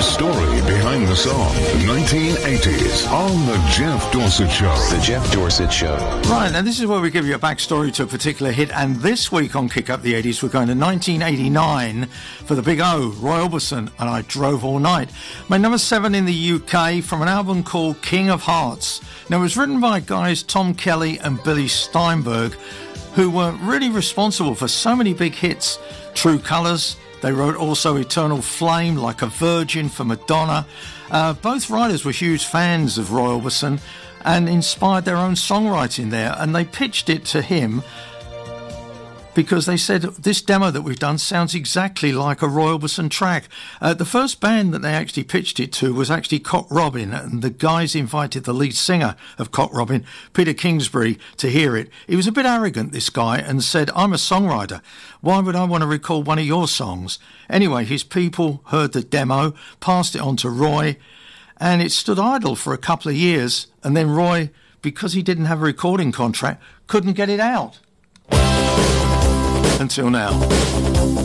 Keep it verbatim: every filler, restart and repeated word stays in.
story behind the song. nineteen eighties on The Jeff Dorsett Show. The Jeff Dorsett Show. Right, now this is where we give you a backstory to a particular hit, and this week on Kick Up the eighties we're going to nineteen eighty-nine for the Big O, Roy Orbison and I Drove All Night. Made number seven in the U K from an album called King of Hearts. Now it was written by guys Tom Kelly and Billy Steinberg, who were really responsible for so many big hits. True Colours. They wrote also Eternal Flame, Like a Virgin for Madonna. Uh, both writers were huge fans of Roy Orbison and inspired their own songwriting there, and they pitched it to him because they said, this demo that we've done sounds exactly like a Roy Orbison track. Uh, the first band that they actually pitched it to was actually Cock Robin, and the guys invited the lead singer of Cock Robin, Peter Kingsbury, to hear it. He was a bit arrogant, this guy, and said, I'm a songwriter. Why would I want to record one of your songs? Anyway, his people heard the demo, passed it on to Roy, and it stood idle for a couple of years, and then Roy, because he didn't have a recording contract, couldn't get it out. Until now.